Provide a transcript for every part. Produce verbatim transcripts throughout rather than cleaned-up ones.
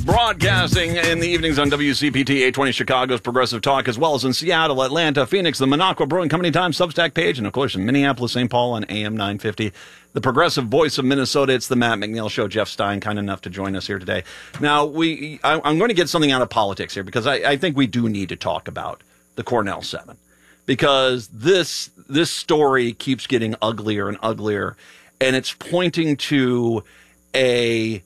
Broadcasting in the evenings on W C P T eight twenty Chicago's Progressive Talk, as well as in Seattle, Atlanta, Phoenix, the Minocqua Brewing Company Times Substack page, and of course in Minneapolis, Saint Paul on A M nine fifty. The progressive voice of Minnesota. It's the Matt McNeil Show. Jeff Stein, kind enough to join us here today. Now, we I, I'm going to get something out of politics here because I, I think we do need to talk about the Cornell Seven, because this this story keeps getting uglier and uglier, and it's pointing to a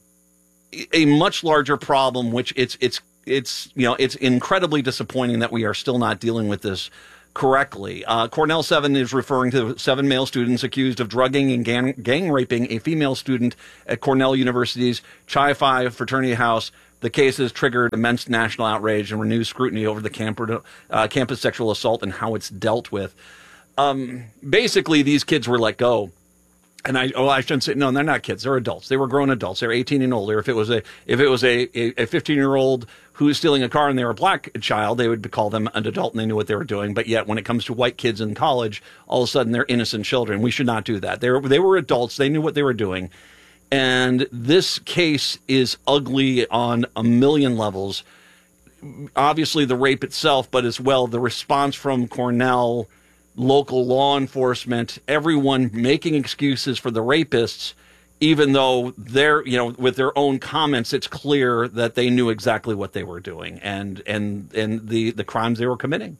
a much larger problem, which it's it's it's you know it's incredibly disappointing that we are still not dealing with this correctly. Uh, Cornell Seven is referring to seven male students accused of drugging and gang, gang raping a female student at Cornell University's Chi Phi fraternity house. The case has triggered immense national outrage and renewed scrutiny over the camp, uh, campus sexual assault and how it's dealt with. Um, basically, these kids were let go. And I, oh, I shouldn't say, no, they're not kids. They're adults. They were grown adults. They're eighteen and older. If it was a, if it was a, a fifteen-year-old who was stealing a car and they were a black child, they would call them an adult and they knew what they were doing. But yet, when it comes to white kids in college, all of a sudden they're innocent children. We should not do that. They were, they were adults. They knew what they were doing. And this case is ugly on a million levels. Obviously, the rape itself, but as well the response from Cornell, local law enforcement, everyone making excuses for the rapists, even though they're, you know, with their own comments, it's clear that they knew exactly what they were doing and and and the the crimes they were committing.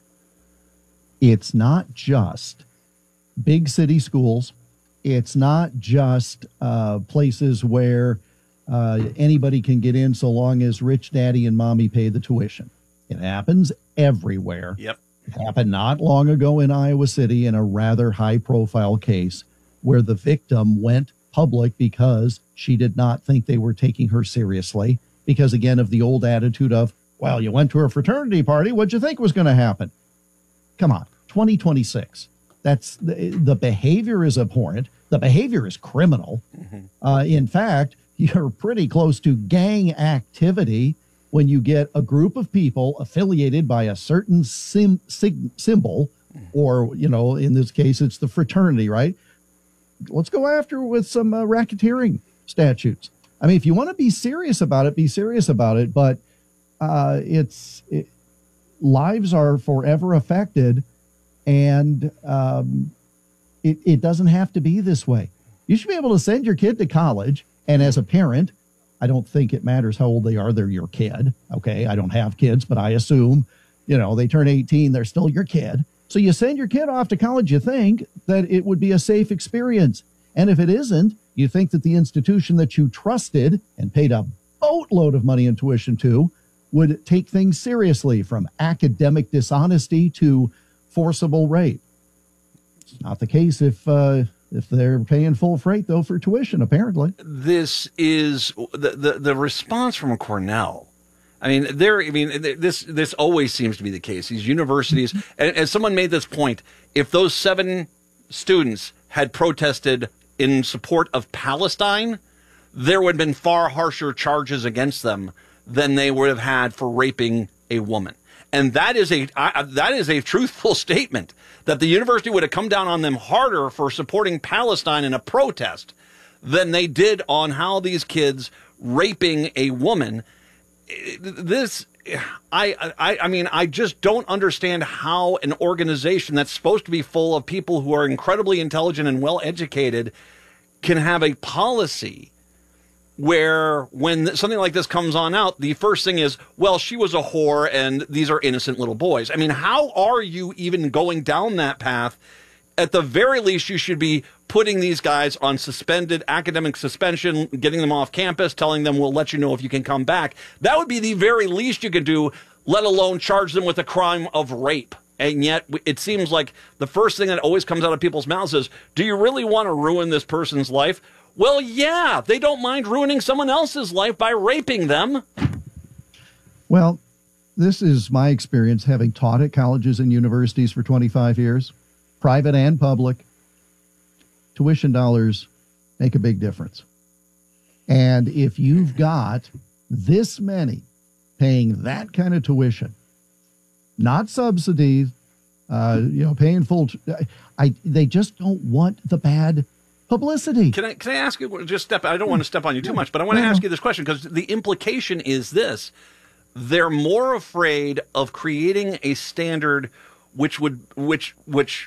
It's not just big city schools. It's not just uh, places where uh, anybody can get in so long as rich daddy and mommy pay the tuition. It happens everywhere. Yep. It happened not long ago in Iowa City in a rather high-profile case where the victim went public because she did not think they were taking her seriously because, again, of the old attitude of, well, you went to a fraternity party. What'd you think was going to happen? Come on, twenty twenty-six. That's the, the behavior is abhorrent. The behavior is criminal. Mm-hmm. Uh, in fact, you're pretty close to gang activity when you get a group of people affiliated by a certain sim, sig, symbol, or, you know, in this case, it's the fraternity, right? Let's go after with some uh, racketeering statutes. I mean, if you want to be serious about it, be serious about it. But uh, it's it, lives are forever affected, and um, it, it doesn't have to be this way. You should be able to send your kid to college, and as a parent, I don't think it matters how old they are. They're your kid. Okay. I don't have kids, but I assume, you know, they turn eighteen, they're still your kid. So you send your kid off to college, you think that it would be a safe experience. And if it isn't, you think that the institution that you trusted and paid a boatload of money in tuition to would take things seriously, from academic dishonesty to forcible rape. It's not the case if, uh, If they're paying full freight, though, for tuition, apparently. This is the, the, the response from Cornell. I mean, there. I mean, this this always seems to be the case. These universities, and as someone made this point, if those seven students had protested in support of Palestine, there would have been far harsher charges against them than they would have had for raping a woman. And that is a I, that is a truthful statement, that the university would have come down on them harder for supporting Palestine in a protest than they did on how these kids raping a woman. This, I, I, I mean, I just don't understand how an organization that's supposed to be full of people who are incredibly intelligent and well educated can have a policy where when something like this comes on out, the first thing is, well, she was a whore and these are innocent little boys. I mean, how are you even going down that path? At the very least, you should be putting these guys on suspended academic suspension, getting them off campus, telling them we'll let you know if you can come back. That would be the very least you could do, let alone charge them with a crime of rape. And yet it seems like the first thing that always comes out of people's mouths is, do you really want to ruin this person's life? Well, yeah, they don't mind ruining someone else's life by raping them. Well, this is my experience having taught at colleges and universities for twenty-five years, private and public. Tuition dollars make a big difference. And if you've got this many paying that kind of tuition, not subsidies, uh, you know, paying full, I, they just don't want the bad publicity. Can I can I ask you, just step, I don't want to step on you too much, but I want to ask you this question because the implication is this. They're more afraid of creating a standard which would, which, which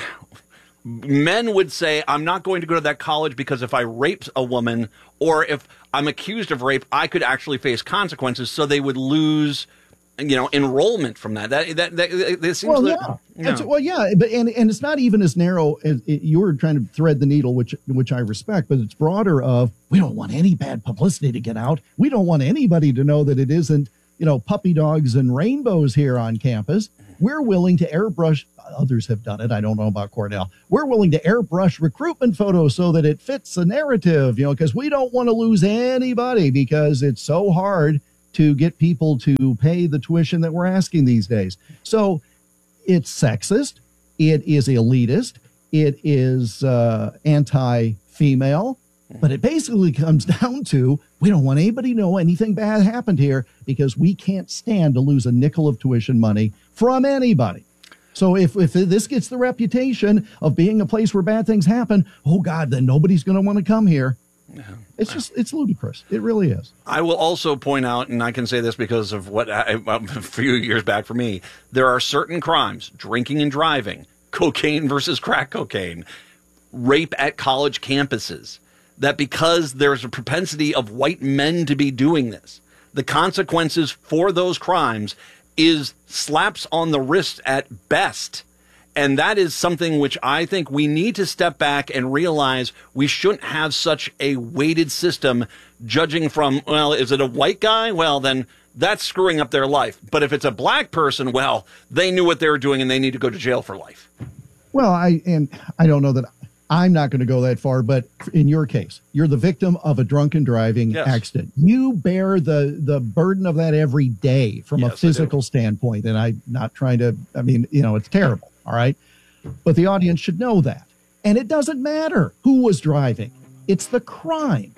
men would say, I'm not going to go to that college because if I rape a woman or if I'm accused of rape, I could actually face consequences. So they would lose, you know, enrollment from that. That that that, that seems. Well, like, yeah, you know. well, yeah, but and and it's not even as narrow as it, you were trying to thread the needle, which which I respect, but it's broader. Of we don't want any bad publicity to get out. We don't want anybody to know that it isn't, you know, puppy dogs and rainbows here on campus. We're willing to airbrush. Others have done it. I don't know about Cornell. We're willing to airbrush recruitment photos so that it fits the narrative, you know, because we don't want to lose anybody because it's so hard to get people to pay the tuition that we're asking these days. So it's sexist. It is elitist. It is uh, anti-female. But it basically comes down to we don't want anybody to know anything bad happened here because we can't stand to lose a nickel of tuition money from anybody. So if, if this gets the reputation of being a place where bad things happen, oh, God, then nobody's going to want to come here. Yeah. It's just, it's ludicrous. It really is. I will also point out, and I can say this because of what I, a few years back for me, there are certain crimes, drinking and driving, cocaine versus crack cocaine, rape at college campuses, that because there's a propensity of white men to be doing this, the consequences for those crimes is slaps on the wrist at best. And that is something which I think we need to step back and realize we shouldn't have such a weighted system judging from, well, is it a white guy? Well, then that's screwing up their life. But if it's a black person, well, they knew what they were doing and they need to go to jail for life. Well, I and I don't know that I'm not going to go that far, but in your case, you're the victim of a drunken driving yes. accident. You bear the the burden of that every day from yes, a physical standpoint. And I'm not trying to, I mean, you know, it's terrible. All right. But the audience should know that. And it doesn't matter who was driving. It's the crime.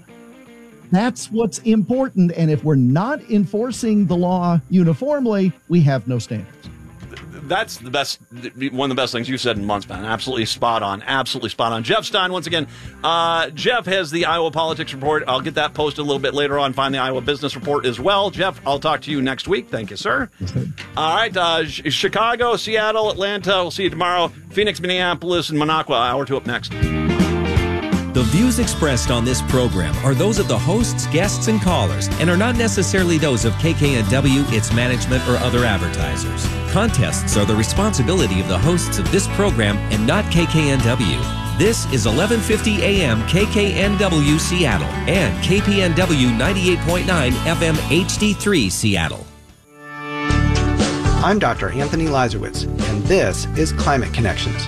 That's what's important. And if we're not enforcing the law uniformly, we have no standards. That's the best, one of the best things you've said in months, man. Absolutely spot on. Absolutely spot on. Jeff Stein, once again. Uh, Jeff has the Iowa Politics Report. I'll get that posted a little bit later on. Find the Iowa Business Report as well. Jeff, I'll talk to you next week. Thank you, sir. All right. Uh, Chicago, Seattle, Atlanta. We'll see you tomorrow. Phoenix, Minneapolis, and Minocqua. Hour two up next. The views expressed on this program are those of the hosts, guests, and callers, and are not necessarily those of K K N W, its management, or other advertisers. Contests are the responsibility of the hosts of this program and not K K N W. This is eleven fifty A M K K N W Seattle and K P N W ninety-eight point nine F M H D three Seattle. I'm Doctor Anthony Lazarowitz, and this is Climate Connections.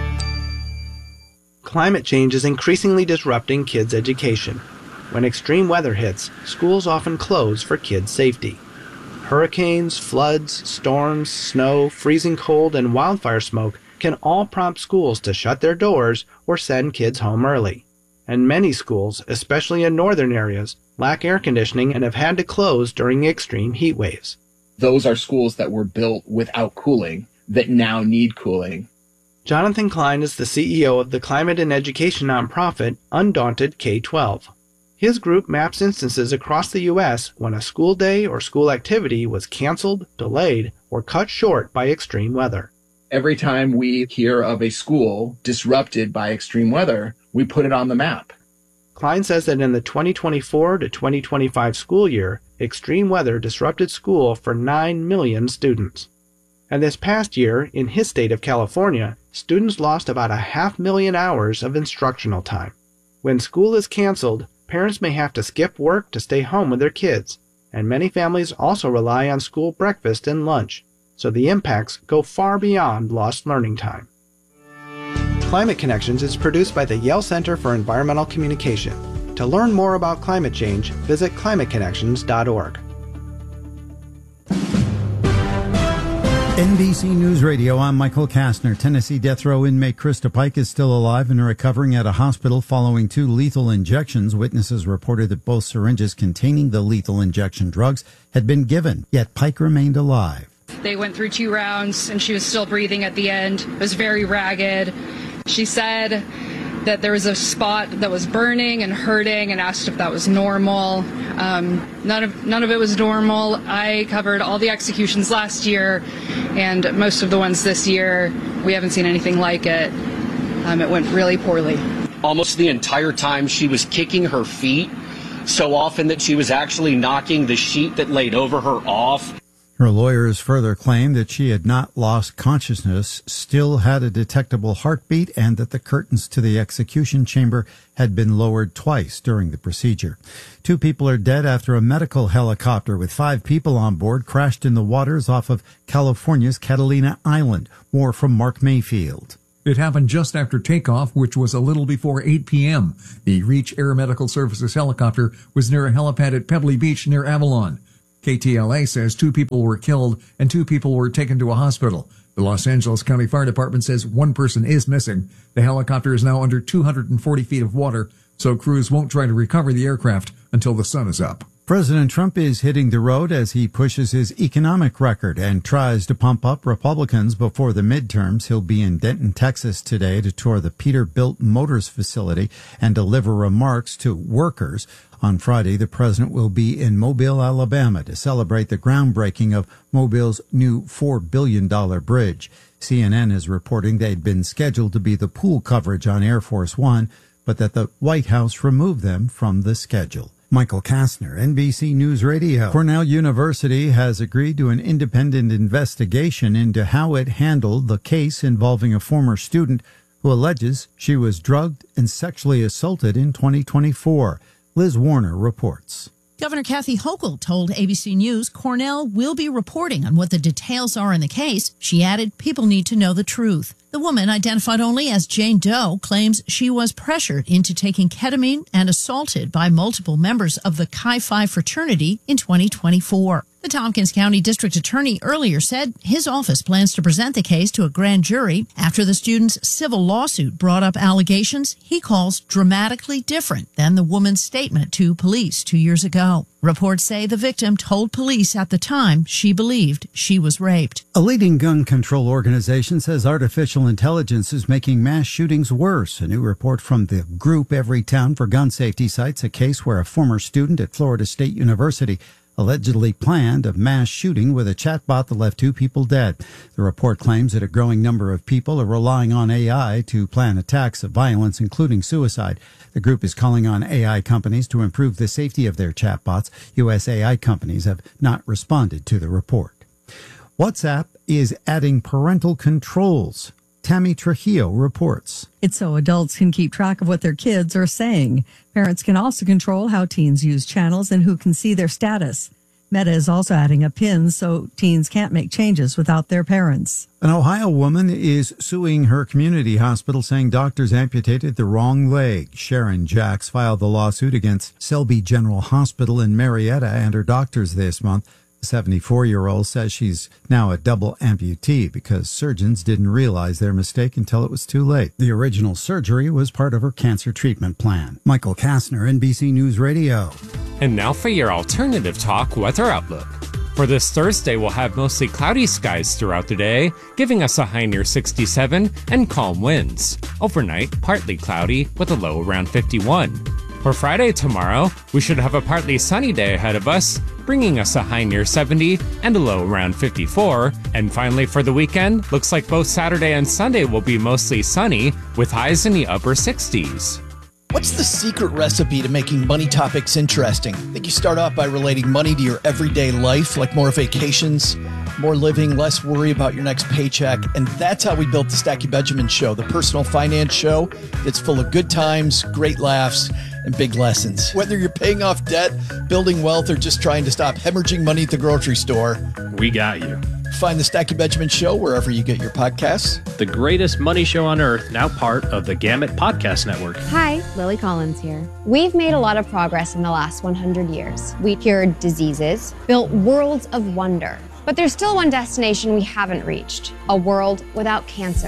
Climate change is increasingly disrupting kids' education. When extreme weather hits, schools often close for kids' safety. Hurricanes, floods, storms, snow, freezing cold, and wildfire smoke can all prompt schools to shut their doors or send kids home early. And many schools, especially in northern areas, lack air conditioning and have had to close during extreme heat waves. Those are schools that were built without cooling that now need cooling. Jonathan Klein is the C E O of the climate and education nonprofit Undaunted K twelve. His group maps instances across the U S when a school day or school activity was canceled, delayed, or cut short by extreme weather. Every time we hear of a school disrupted by extreme weather, we put it on the map. Klein says that in the twenty twenty-four to twenty twenty-five school year, extreme weather disrupted school for nine million students. And this past year, in his state of California, students lost about a half million hours of instructional time. When school is canceled, parents may have to skip work to stay home with their kids, and many families also rely on school breakfast and lunch, so the impacts go far beyond lost learning time. Climate Connections is produced by the Yale Center for Environmental Communication. To learn more about climate change, visit climate connections dot org. N B C News Radio, I'm Michael Kastner. Tennessee death row inmate Krista Pike is still alive and recovering at a hospital following two lethal injections. Witnesses reported that both syringes containing the lethal injection drugs had been given, yet Pike remained alive. They went through two rounds and she was still breathing at the end. It was very ragged. She said that there was a spot that was burning and hurting and asked if that was normal. Um, none of none of it was normal. I covered all the executions last year, and most of the ones this year, we haven't seen anything like it. Um, it went really poorly. Almost the entire time she was kicking her feet so often that she was actually knocking the sheet that laid over her off. Her lawyers further claimed that she had not lost consciousness, still had a detectable heartbeat, and that the curtains to the execution chamber had been lowered twice during the procedure. Two people are dead after a medical helicopter with five people on board crashed in the waters off of California's Catalina Island. More from Mark Mayfield. It happened just after takeoff, which was a little before eight p.m. The Reach Air Medical Services helicopter was near a helipad at Pebbly Beach near Avalon. K T L A says two people were killed and two people were taken to a hospital. The Los Angeles County Fire Department says one person is missing. The helicopter is now under two hundred forty feet of water, so crews won't try to recover the aircraft until the sun is up. President Trump is hitting the road as he pushes his economic record and tries to pump up Republicans before the midterms. He'll be in Denton, Texas today to tour the Peterbilt Motors facility and deliver remarks to workers. On Friday, the president will be in Mobile, Alabama to celebrate the groundbreaking of Mobile's new four billion dollars bridge. C N N is reporting they'd been scheduled to be the pool coverage on Air Force One, but that the White House removed them from the schedule. Michael Kastner, N B C News Radio. Cornell University has agreed to an independent investigation into how it handled the case involving a former student who alleges she was drugged and sexually assaulted in twenty twenty-four. Liz Warner reports. Governor Kathy Hochul told A B C News Cornell will be reporting on what the details are in the case. She added, people need to know the truth. The woman, identified only as Jane Doe, claims she was pressured into taking ketamine and assaulted by multiple members of the Chi Phi fraternity in twenty twenty-four. The Tompkins County District Attorney earlier said his office plans to present the case to a grand jury after the student's civil lawsuit brought up allegations he calls dramatically different than the woman's statement to police two years ago. Reports say the victim told police at the time she believed she was raped. A leading gun control organization says artificial intelligence is making mass shootings worse. A new report from the group Everytown for Gun Safety cites a case where a former student at Florida State University allegedly planned a mass shooting with a chatbot that left two people dead. The report claims that a growing number of people are relying on A I to plan attacks of violence, including suicide. The group is calling on A I companies to improve the safety of their chatbots. U S A I companies have not responded to the report. WhatsApp is adding parental controls. Tammy Trujillo reports. It's so adults can keep track of what their kids are saying. Parents can also control how teens use channels and who can see their status. Meta is also adding a pin so teens can't make changes without their parents. An Ohio woman is suing her community hospital saying doctors amputated the wrong leg. Sharon Jacks filed the lawsuit against Selby General Hospital in Marietta and her doctors this month. The seventy-four-year-old says she's now a double amputee because surgeons didn't realize their mistake until it was too late. The original surgery was part of her cancer treatment plan. Michael Kastner, N B C News Radio. And now for your alternative talk weather outlook. For this Thursday, we'll have mostly cloudy skies throughout the day, giving us a high near sixty-seven and calm winds. Overnight, partly cloudy with a low around fifty-one. For Friday tomorrow, we should have a partly sunny day ahead of us, bringing us a high near seventy and a low around fifty-four. And finally for the weekend, looks like both Saturday and Sunday will be mostly sunny, with highs in the upper sixties. What's the secret recipe to making money topics interesting? I think you start off by relating money to your everyday life, like more vacations, more living, less worry about your next paycheck. And that's how we built the Stacky Benjamin Show, the personal finance show that's full of good times, great laughs, and big lessons. Whether you're paying off debt, building wealth, or just trying to stop hemorrhaging money at the grocery store, we got you. Find the Stacky Benjamin Show wherever you get your podcasts. The greatest money show on earth, now part of the Gamut Podcast Network. Hi, Lily Collins here. We've made a lot of progress in the last one hundred years. We cured diseases, built worlds of wonder. But there's still one destination we haven't reached, a world without cancer.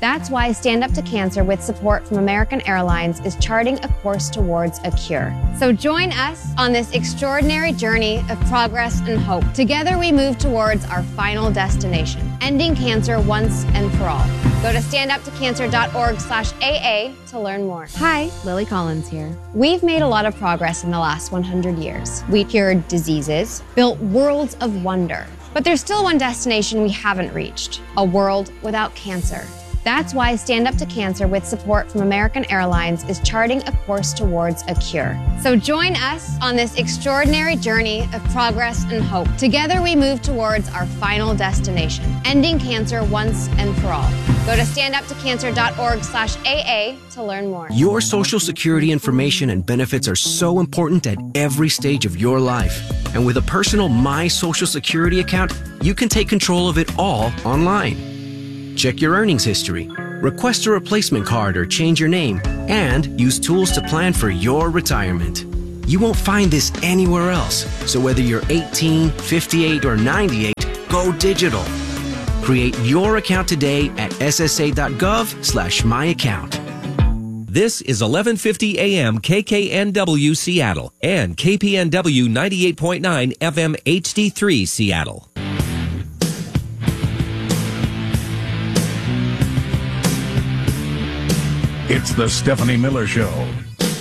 That's why Stand Up to Cancer, with support from American Airlines, is charting a course towards a cure. So join us on this extraordinary journey of progress and hope. Together we move towards our final destination, ending cancer once and for all. Go to standuptocancer.org slash AA to learn more. Hi, Lily Collins here. We've made a lot of progress in the last one hundred years. We cured diseases, built worlds of wonder. But there's still one destination we haven't reached, a world without cancer. That's why Stand Up to Cancer, with support from American Airlines, is charting a course towards a cure. So join us on this extraordinary journey of progress and hope. Together we move towards our final destination, ending cancer once and for all. Go to standuptocancer.org slash AA to learn more. Your Social Security information and benefits are so important at every stage of your life. And with a personal My Social Security account, you can take control of it all online. Check your earnings history, request a replacement card or change your name, and use tools to plan for your retirement. You won't find this anywhere else, so whether you're eighteen, fifty-eight, or ninety-eight, go digital. Create your account today at ssa.gov slash my account. This is eleven fifty A M K K N W Seattle and K P N W ninety-eight point nine F M H D three Seattle. It's the Stephanie Miller Show.